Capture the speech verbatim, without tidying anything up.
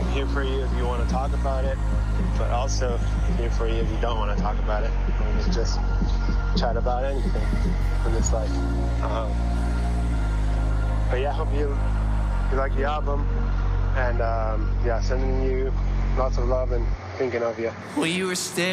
here for you if you want to talk about it, but also here for you if you don't want to talk about it. We can just chat about anything in this life. Um, but yeah, I hope you, you like the album. And um, yeah, sending you lots of love and thinking of you. Well, you were staring.